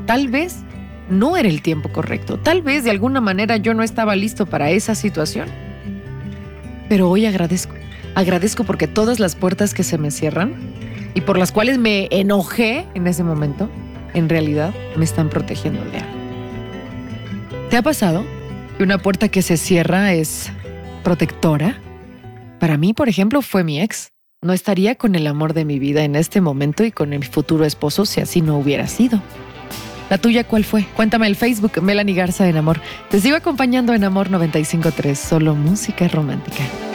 Tal vez no era el tiempo correcto. Tal vez de alguna manera yo no estaba listo para esa situación. Pero hoy agradezco. Agradezco porque todas las puertas que se me cierran y por las cuales me enojé en ese momento, en realidad me están protegiendo de algo. ¿Te ha pasado que una puerta que se cierra es protectora? Para mí, por ejemplo, fue mi ex. No estaría con el amor de mi vida en este momento y con mi futuro esposo si así no hubiera sido. ¿La tuya cuál fue? Cuéntame el Facebook, Melanie Garza en Amor. Te sigo acompañando en Amor 95.3, solo música romántica.